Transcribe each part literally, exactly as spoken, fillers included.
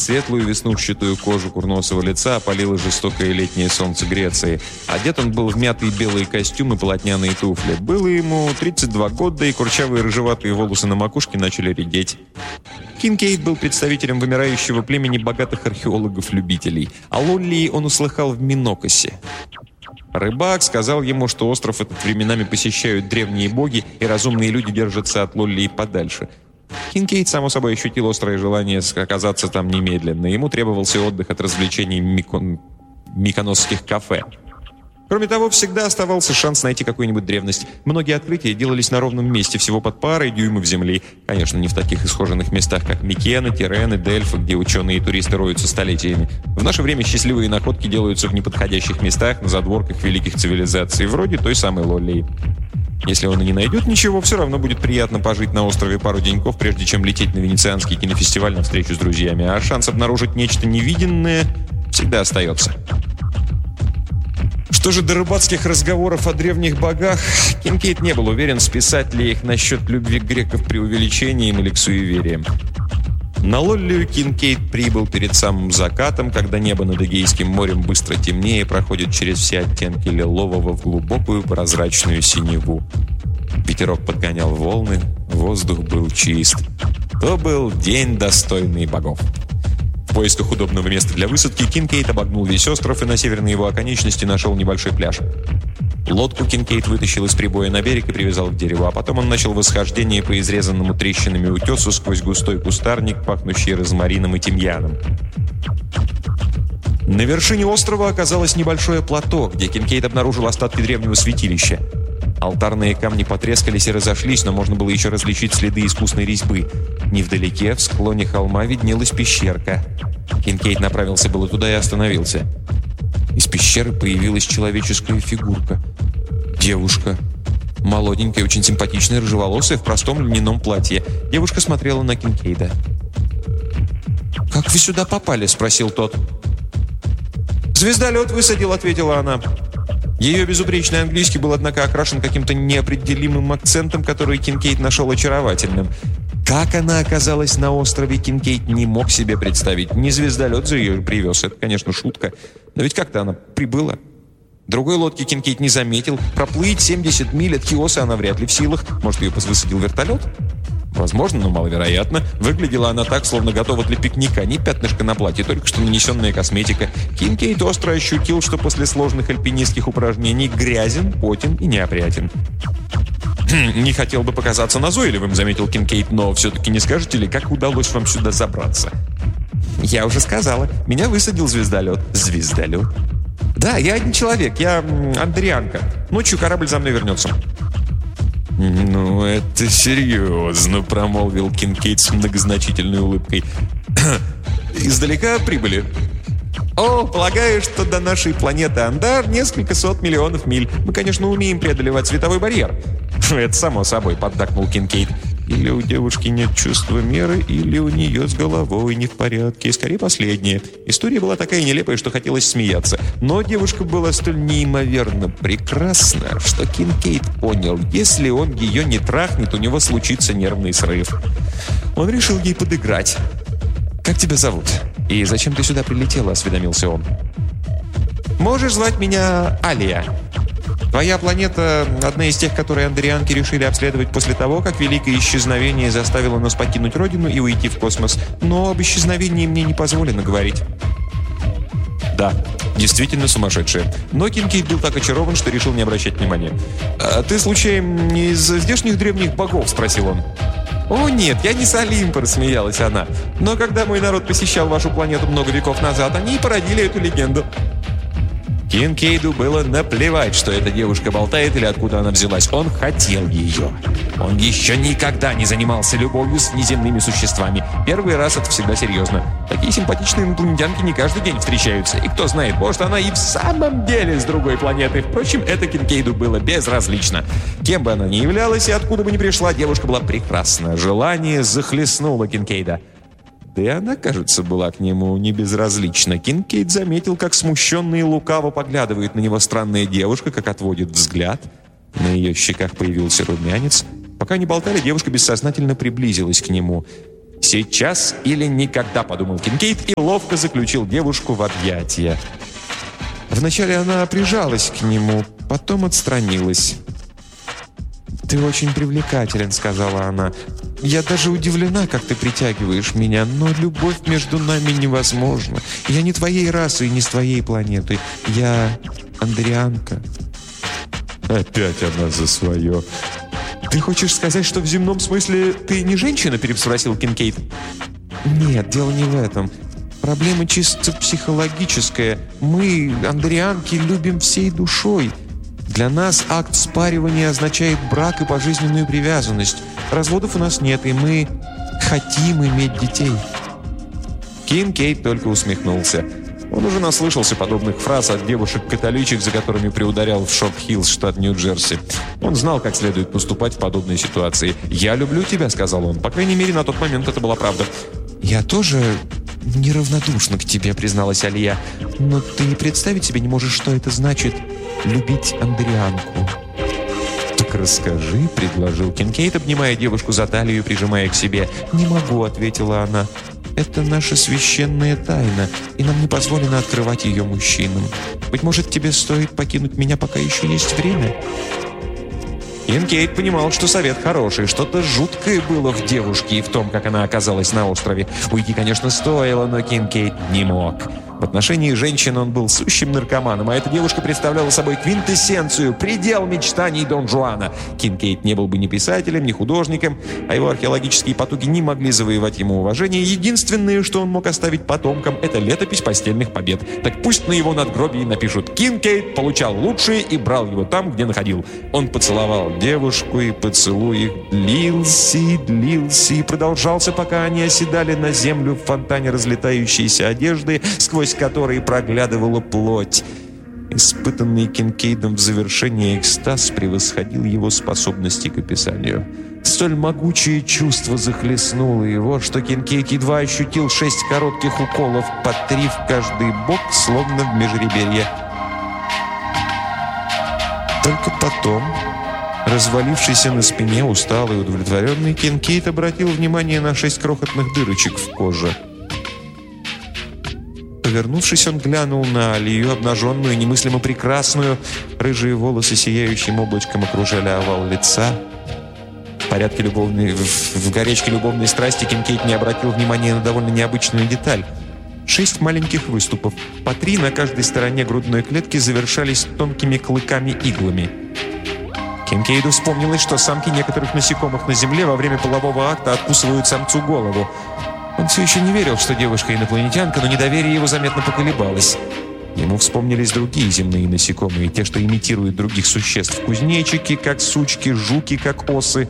Светлую веснушчатую кожу курносого лица опалило жестокое летнее солнце Греции. Одет он был в мятый белый костюм и полотняные туфли. Было ему тридцать два года, и курчавые рыжеватые волосы на макушке начали редеть. Кинкейд был представителем вымирающего племени богатых археологов-любителей. О Лоллии он услыхал в Минокосе. Рыбак сказал ему, что остров этот временами посещают древние боги, и разумные люди держатся от Лоллии подальше. Кинкейд, само собой, ощутил острое желание оказаться там немедленно. Ему требовался отдых от развлечений микон... миконосских кафе. Кроме того, всегда оставался шанс найти какую-нибудь древность. Многие открытия делались на ровном месте, всего под парой дюймов земли. Конечно, не в таких исхоженных местах, как Микена, Тирен и Дельфы, где ученые и туристы роются столетиями. В наше время счастливые находки делаются в неподходящих местах, на задворках великих цивилизаций, вроде той самой Лоллии. Если он и не найдет ничего, все равно будет приятно пожить на острове пару деньков, прежде чем лететь на Венецианский кинофестиваль на встречу с друзьями. А шанс обнаружить нечто невиденное всегда остается. Что же до рыбацких разговоров о древних богах, Кинкейд не был уверен, списать ли их насчет любви греков преувеличением или к суевериям. На Лоллию Кинкейд прибыл перед самым закатом, когда небо над Эгейским морем быстро темнее проходит через все оттенки лилового в глубокую прозрачную синеву. Ветерок подгонял волны, воздух был чист. То был день, достойный богов. В поисках удобного места для высадки Кинкейд обогнул весь остров и на северной его оконечности нашел небольшой пляж. Лодку Кинкейд вытащил из прибоя на берег и привязал к дереву, а потом он начал восхождение по изрезанному трещинами утесу сквозь густой кустарник, пахнущий розмарином и тимьяном. На вершине острова оказалось небольшое плато, где Кинкейд обнаружил остатки древнего святилища. Алтарные камни потрескались и разошлись, но можно было еще различить следы искусной резьбы. Невдалеке, в склоне холма, виднелась пещерка. Кинкейд направился было туда и остановился. Из пещеры появилась человеческая фигурка. Девушка. Молоденькая, очень симпатичная, рыжеволосая, в простом льняном платье. Девушка смотрела на Кинкейда. «Как вы сюда попали?» – спросил тот. «Звездолет высадил», – ответила она. Ее безупречный английский был, однако, окрашен каким-то неопределимым акцентом, который Кинкейд нашел очаровательным. Как она оказалась на острове, Кинкейд не мог себе представить. Не звездолет же ее привез, это, конечно, шутка. Но ведь как-то она прибыла. Другой лодки Кинкейд не заметил. Проплыть семьдесят миль от Хиоса она вряд ли в силах. Может, ее высадил вертолет? Возможно, но маловероятно. Выглядела она так, словно готова для пикника. Не пятнышко на платье, только что нанесенная косметика. Кинкейд остро ощутил, что после сложных альпинистских упражнений грязен, потен и неопрятен. «Хм, не хотел бы показаться назойливым», — заметил Кинкейд, «но все-таки не скажете ли, как удалось вам сюда забраться?» «Я уже сказала. Меня высадил звездолет». «Звездолет?» «Да, я один человек. Я андрианка. Ночью корабль за мной вернется». «Ну, это серьезно», — промолвил Кинкейд с многозначительной улыбкой. «Издалека прибыли?» «О, полагаю, что до нашей планеты Андар несколько сот миллионов миль. Мы, конечно, умеем преодолевать световой барьер». «Это само собой», — поддакнул Кинкейд. «Или у девушки нет чувства меры, или у нее с головой не в порядке. Скорее, последнее. История была такая нелепая, что хотелось смеяться. Но девушка была столь неимоверно прекрасна, что Кинкейд понял, если он ее не трахнет, у него случится нервный срыв. Он решил ей подыграть. «Как тебя зовут? И зачем ты сюда прилетела?» — осведомился он. «Можешь звать меня Алия. Твоя планета – одна из тех, которые андрианки решили обследовать после того, как великое исчезновение заставило нас покинуть Родину и уйти в космос. Но об исчезновении мне не позволено говорить». Да, действительно сумасшедшая. Но Кинкейд был так очарован, что решил не обращать внимания. «А ты, случаем, не из здешних древних богов?» – спросил он. «О, нет, я не с Олимпа», – рассмеялась она. «Но когда мой народ посещал вашу планету много веков назад, они и породили эту легенду». Кинкейду было наплевать, что эта девушка болтает или откуда она взялась. Он хотел ее. Он еще никогда не занимался любовью с внеземными существами. Первый раз это всегда серьезно. Такие симпатичные инопланетянки не каждый день встречаются. И кто знает, может, она и в самом деле с другой планеты. Впрочем, это Кинкейду было безразлично. Кем бы она ни являлась и откуда бы ни пришла, девушка была прекрасна. Желание захлестнуло Кинкейда. Да и она, кажется, была к нему не безразлична. Кинкейд заметил, как смущенно и лукаво поглядывает на него странная девушка, как отводит взгляд. На ее щеках появился румянец. Пока не болтали, девушка бессознательно приблизилась к нему. «Сейчас или никогда», — подумал Кинкейд и ловко заключил девушку в объятия. Вначале она прижалась к нему, потом отстранилась. «Ты очень привлекателен», — сказала она. «Я даже удивлена, как ты притягиваешь меня, но любовь между нами невозможна. Я не твоей расы и не с твоей планеты. Я андрианка». Опять она за свое. «Ты хочешь сказать, что в земном смысле ты не женщина?» — переспросил Кинкейд. «Нет, дело не в этом. Проблема чисто психологическая. Мы, андрианки, любим всей душой. Для нас акт спаривания означает брак и пожизненную привязанность. Разводов у нас нет, и мы хотим иметь детей». Кинкейд только усмехнулся. Он уже наслышался подобных фраз от девушек-католичек, за которыми приударял в Шоп-Хиллз, штат Нью-Джерси. Он знал, как следует поступать в подобной ситуации. «Я люблю тебя», — сказал он. По крайней мере, на тот момент это была правда. «Я тоже неравнодушна к тебе», — призналась Алия. «Но ты и представить себе не можешь, что это значит — любить андрианку». «Так расскажи», — предложил Кинкейд, обнимая девушку за талию и прижимая к себе. «Не могу», — ответила она. «Это наша священная тайна, и нам не позволено открывать ее мужчинам. Быть может, тебе стоит покинуть меня, пока еще есть время?» Кинкейд понимал, что совет хороший. Что-то жуткое было в девушке и в том, как она оказалась на острове. Уйти, конечно, стоило, но Кинкейд не мог. В отношении женщин он был сущим наркоманом, а эта девушка представляла собой квинтэссенцию, предел мечтаний Дон Жуана. Кинкейд не был бы ни писателем, ни художником, а его археологические потуги не могли завоевать ему уважение. Единственное, что он мог оставить потомкам, это летопись постельных побед. Так пусть на его надгробии напишут: «Кинкейд получал лучшее и брал его там, где находил». Он поцеловал девушку, и поцелуй их длился и длился, и продолжался, пока они оседали на землю в фонтане разлетающейся одежды, сквозь которой проглядывала плоть. Испытанный Кинкейдом в завершении экстаз превосходил его способности к описанию. Столь могучее чувство захлестнуло его, что Кинкейд едва ощутил шесть коротких уколов, по три в каждый бок, словно в межреберье. Только потом, развалившийся на спине, усталый и удовлетворенный, Кинкейд обратил внимание на шесть крохотных дырочек в коже. Повернувшись, он глянул на Алию, обнаженную, немыслимо прекрасную. Рыжие волосы сияющим облачком окружали овал лица. В порядке любовной, в, в горячке любовной страсти Кинкейд не обратил внимания на довольно необычную деталь. Шесть маленьких выступов, по три на каждой стороне грудной клетки, завершались тонкими клыками-иглами. Кинкейду вспомнилось, что самки некоторых насекомых на земле во время полового акта откусывают самцу голову. Он все еще не верил, что девушка инопланетянка, но недоверие его заметно поколебалось. Ему вспомнились другие земные насекомые, те, что имитируют других существ. Кузнечики, как сучки, жуки, как осы.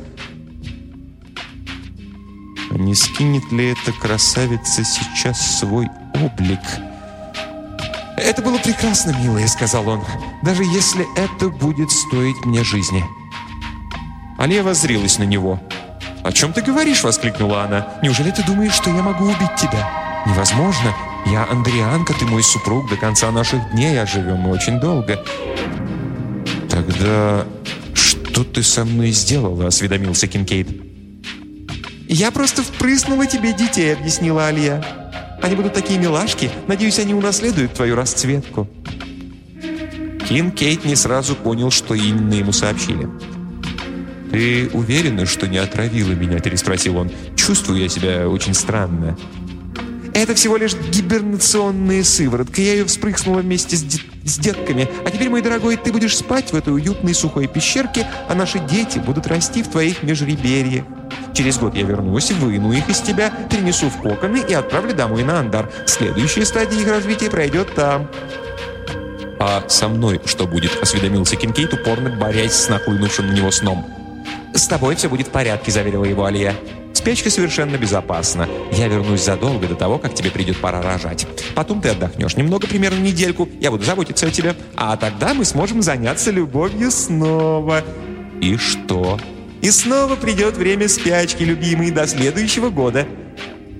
А не скинет ли эта красавица сейчас свой облик? «Это было прекрасно, милая», — сказал он, «даже если это будет стоить мне жизни». Алия воззрилась на него. «О чем ты говоришь?» — воскликнула она. «Неужели ты думаешь, что я могу убить тебя? Невозможно. Я андрианка, ты мой супруг. До конца наших дней, а живем мы очень долго». «Тогда что ты со мной сделала?» — осведомился Кинкейд. «Я просто впрыснула тебе детей», — объяснила Алия. «Они будут такие милашки. Надеюсь, они унаследуют твою расцветку». Кинкейд не сразу понял, что именно ему сообщили. «Ты уверена, что не отравила меня?» – переспросил он. «Чувствую я себя очень странно». «Это всего лишь гибернационная сыворотка. Я ее вспрыснула вместе с, де- с детками. А теперь, мой дорогой, ты будешь спать в этой уютной сухой пещерке, а наши дети будут расти в твоих межреберьях. Через год я вернусь, выну их из тебя, перенесу в коконы и отправлю домой на Андар. Следующая стадия их развития пройдет там». «А со мной что будет?» – осведомился Кинкейд, упорно борясь с нахлынувшим на него сном. «С тобой все будет в порядке», — заверила его Алия. «Спячка совершенно безопасна. Я вернусь задолго до того, как тебе придет пора рожать. Потом ты отдохнешь немного, примерно недельку. Я буду заботиться о тебе. А тогда мы сможем заняться любовью снова». «И что?» «И снова придет время спячки, любимый, до следующего года».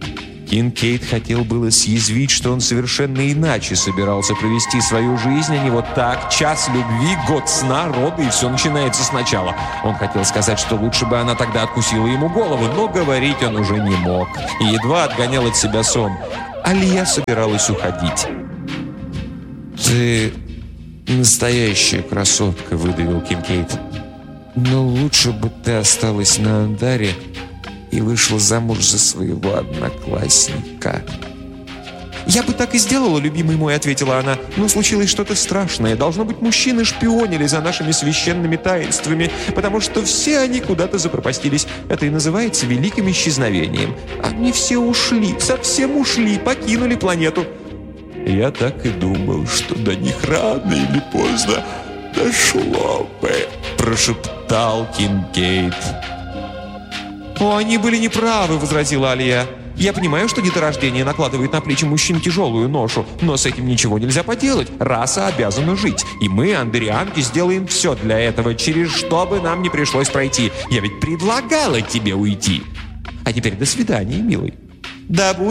Кинкейд хотел было съязвить, что он совершенно иначе собирался провести свою жизнь, а не вот так. Час любви, год сна, роды, и все начинается сначала. Он хотел сказать, что лучше бы она тогда откусила ему голову, но говорить он уже не мог. И едва отгонял от себя сон. Алия собиралась уходить. «Ты настоящая красотка», — выдавил Кинкейд. «Но лучше бы ты осталась на Андаре и вышла замуж за своего одноклассника». «Я бы так и сделала, любимый мой», — ответила она. «Но случилось что-то страшное. Должно быть, мужчины шпионили за нашими священными таинствами, потому что все они куда-то запропастились. Это и называется великим исчезновением. Они все ушли, совсем ушли, покинули планету». «Я так и думал, что до них рано или поздно дошло бы», — прошептал Кинкейд. «О, они были неправы», — возразила Алия. «Я понимаю, что деторождение накладывает на плечи мужчин тяжелую ношу, но с этим ничего нельзя поделать. Раса обязана жить, и мы, андерианки, сделаем все для этого, через что бы нам не пришлось пройти. Я ведь предлагала тебе уйти. А теперь до свидания, милый». «Да